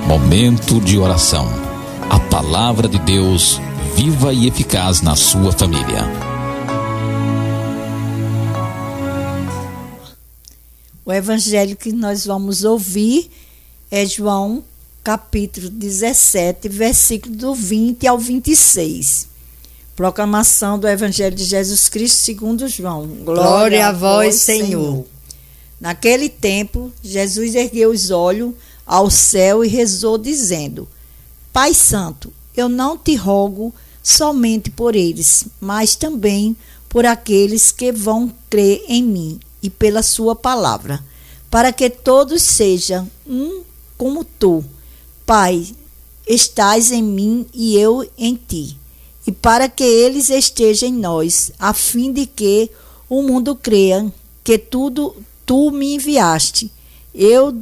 Momento de oração. A palavra de Deus, viva e eficaz na sua família. O evangelho que nós vamos ouvir é João, capítulo 17, versículo do 20 ao 26. Proclamação do evangelho de Jesus Cristo segundo João. Glória a vós, Senhor. Naquele tempo, Jesus ergueu os olhos ao céu e rezou, dizendo: Pai Santo, eu não te rogo somente por eles, mas também por aqueles que vão crer em mim e pela sua palavra, para que todos sejam um como tu, Pai, estás em mim e eu em ti, e para que eles estejam em nós, a fim de que o mundo creia que tu me enviaste. Eu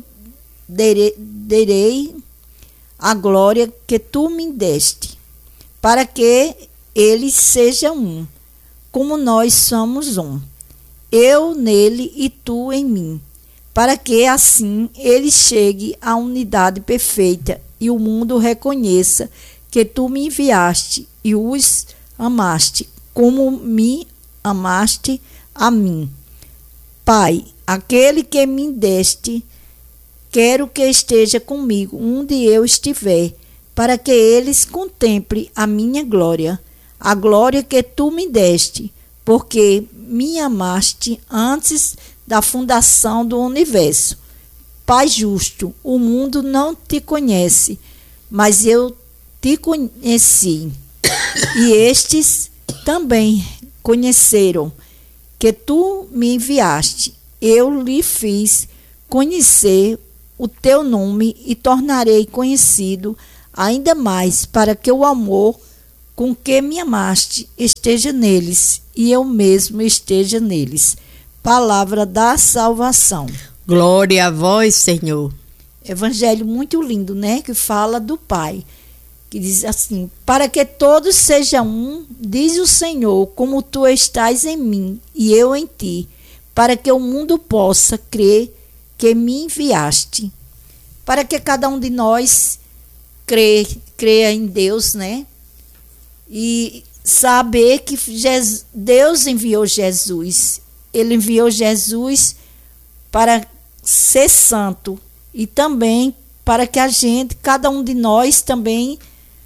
darei a glória que tu me deste, para que eles sejam um, como nós somos um. Eu nele e tu em mim, para que assim ele chegue à unidade perfeita e o mundo reconheça que tu me enviaste e os amaste, como me amaste a mim. Pai, aquele que me deste, quero que esteja comigo onde eu estiver, para que eles contemplem a minha glória, a glória que tu me deste, porque me amaste antes da fundação do universo. Pai justo, o mundo não te conhece, mas eu te conheci, e estes também conheceram que tu me enviaste. Eu lhe fiz conhecer o teu nome e tornarei conhecido ainda mais, para que o amor com que me amaste esteja neles e eu mesmo esteja neles. Palavra da salvação. Glória a vós, Senhor. Evangelho muito lindo, né? Que fala do Pai, que diz assim: para que todos sejam um, diz o Senhor, como tu estás em mim e eu em ti, para que o mundo possa crer que me enviaste. Para que cada um de nós creia em Deus, né? E saber que Deus enviou Jesus. Ele enviou Jesus para ser santo e também para que cada um de nós também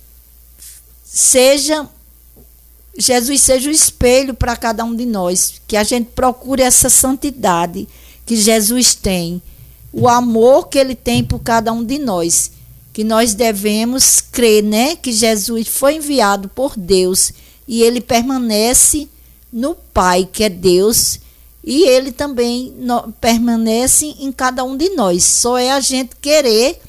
Jesus seja o espelho para cada um de nós, que a gente procure essa santidade que Jesus tem, o amor que ele tem por cada um de nós, que nós devemos crer, né, que Jesus foi enviado por Deus e ele permanece no Pai, que é Deus, e ele também permanece em cada um de nós. Só é a gente querer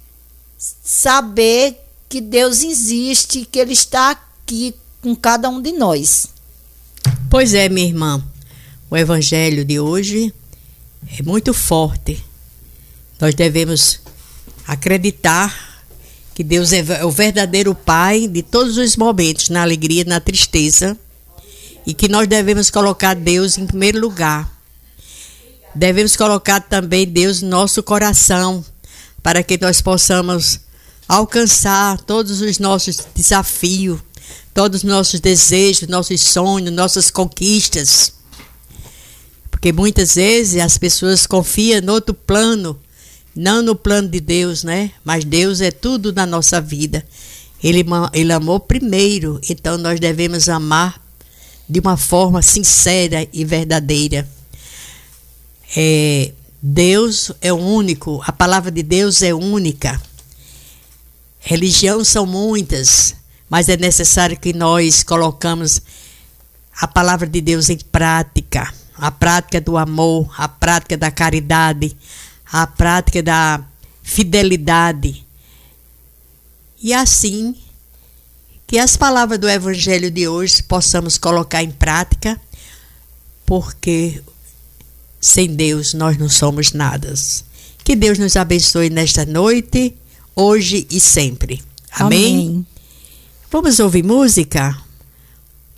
saber que Deus existe, que ele está aqui com cada um de nós. Pois é, minha irmã, o evangelho de hoje é muito forte. Nós devemos acreditar que Deus é o verdadeiro Pai de todos os momentos, na alegria, na tristeza, e que nós devemos colocar Deus em primeiro lugar. Devemos colocar também Deus no nosso coração, para que nós possamos alcançar todos os nossos desafios, todos os nossos desejos, nossos sonhos, nossas conquistas. Porque muitas vezes as pessoas confiam no outro plano, não no plano de Deus, né? Mas Deus é tudo na nossa vida. Ele amou primeiro, então nós devemos amar de uma forma sincera e verdadeira. Deus é o único, a palavra de Deus é única. Religiões são muitas, mas é necessário que nós colocamos a palavra de Deus em prática. A prática do amor, a prática da caridade, a prática da fidelidade. E assim, que as palavras do evangelho de hoje possamos colocar em prática, porque sem Deus nós não somos nada. Que Deus nos abençoe nesta noite, hoje e sempre. Amém? Amém. Vamos ouvir música?